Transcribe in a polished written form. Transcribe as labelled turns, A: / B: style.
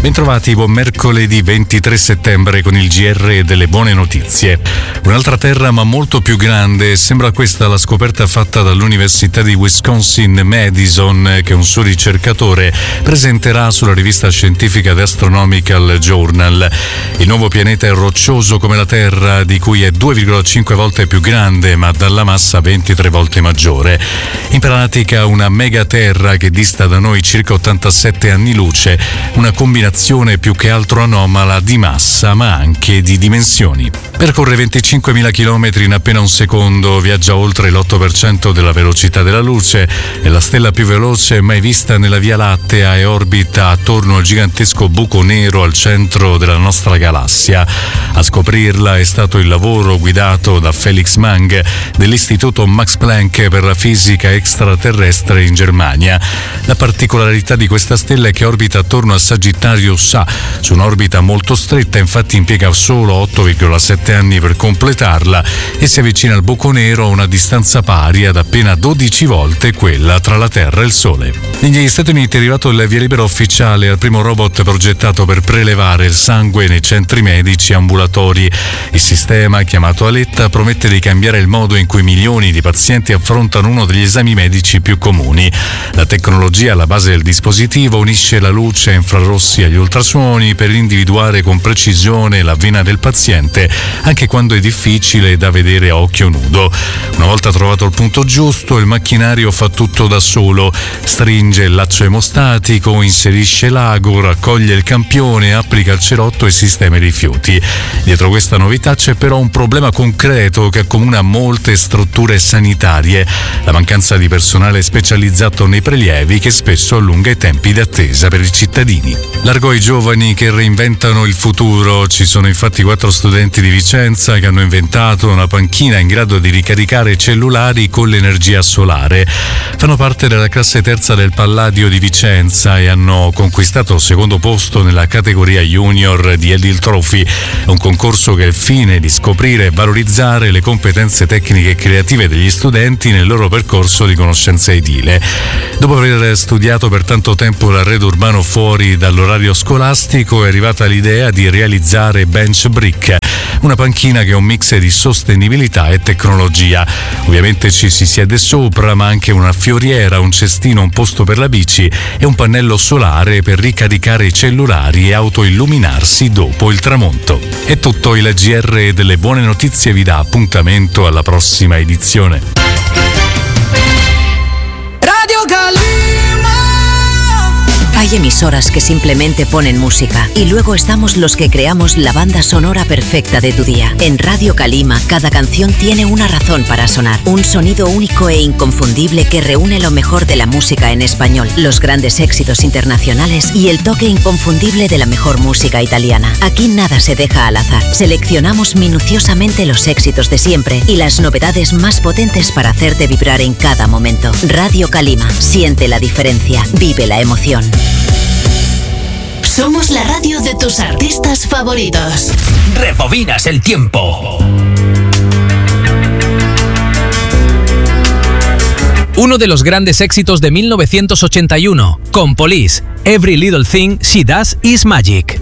A: Bentrovati, buon mercoledì 23 settembre con il GR delle buone notizie. Un'altra terra ma molto più grande, sembra questa la scoperta fatta dall'Università di Wisconsin-Madison che un suo ricercatore presenterà sulla rivista scientifica The Astronomical Journal. Il nuovo pianeta è roccioso come la Terra, di cui è 2,5 volte più grande ma dalla massa 23 volte maggiore. In pratica una megaterra che dista da noi circa 87 anni luce, una combinazione più che altro anomala di massa ma anche di dimensioni. Percorre 25.000 km in appena un secondo, viaggia oltre l'8% della velocità della luce, è la stella più veloce mai vista nella Via Lattea e orbita attorno al gigantesco buco nero al centro della nostra galassia. A scoprirla è stato il lavoro guidato da Felix Mang dell'Istituto Max Planck per la fisica extraterrestre in Germania. La particolarità di questa stella è che orbita attorno a Sagittario A, su un'orbita molto stretta, infatti impiega solo 8,7 anni per completarla e si avvicina al buco nero a una distanza pari ad appena 12 volte quella tra la Terra e il Sole. Negli Stati Uniti è arrivato il via libera ufficiale al primo robot progettato per prelevare il sangue nei centri medici ambulatori. Il sistema, chiamato Aletta, promette di cambiare il modo in cui milioni di pazienti affrontano uno degli esami medici più comuni. La tecnologia alla base del dispositivo unisce la luce infrarossi agli ultrasuoni per individuare con precisione la vena del paziente, anche quando è difficile da vedere a occhio nudo. Una volta trovato il punto giusto, il macchinario fa tutto da solo: stringe il laccio emostatico, inserisce l'ago, raccoglie il campione, applica il cerotto e sistema i rifiuti. Dietro questa novità c'è però un problema concreto che accomuna molte strutture sanitarie: la mancanza di personale specializzato nei prelievi, che spesso allunga i tempi di attesa per i cittadini. Largo ai giovani che reinventano il futuro. Ci sono infatti 4 studenti di Vicenza che hanno inventato una panchina in grado di ricaricare i cellulari con l'energia solare. Fanno parte della classe terza del Palladio di Vicenza e hanno conquistato il secondo posto nella categoria junior di Edil Trophy, un concorso che ha il fine di scoprire e valorizzare le competenze tecniche e creative degli studenti nel loro percorso di conoscenza edile. Dopo aver studiato per tanto tempo l'arredo urbano fuori dall'orario scolastico, è arrivata l'idea di realizzare Bench Brick, una panchina che è un mix di sostenibilità e tecnologia. Ovviamente ci si siede sopra, ma anche una fioriera, un cestino, un posto per la bici e un pannello solare per ricaricare i cellulari e autoilluminarsi dopo il tramonto. È tutto, il GR delle buone notizie vi dà appuntamento alla prossima edizione.
B: Radio Calima.
C: Hay emisoras que simplemente ponen música y luego estamos los que creamos la banda sonora perfecta de tu día. En Radio Calima, cada canción tiene una razón para sonar. Un sonido único e inconfundible que reúne lo mejor de la música en español, los grandes éxitos internacionales y el toque inconfundible de la mejor música italiana. Aquí nada se deja al azar. Seleccionamos minuciosamente los éxitos de siempre y las novedades más potentes para hacerte vibrar en cada momento. Radio Calima, siente la diferencia, vive la emoción.
D: Somos la radio de tus artistas favoritos.
E: Rebobinas el tiempo. Uno de los grandes éxitos de 1981, con Police, Every Little Thing She Does Is Magic.